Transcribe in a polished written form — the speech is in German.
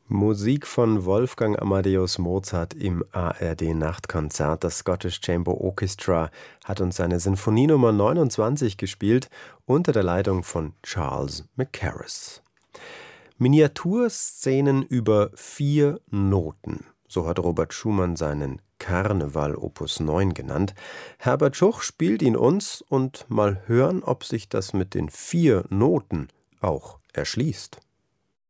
Musik von Wolfgang Amadeus Mozart im ARD-Nachtkonzert. Das Scottish Chamber Orchestra hat uns seine Sinfonie Nummer 29 gespielt, unter der Leitung von Charles Mackerras. Miniaturszenen über 4 Noten. So hat Robert Schumann seinen Karneval Opus 9 genannt. Herbert Schuch spielt ihn uns und mal hören, ob sich das mit den 4 Noten auch erschließt.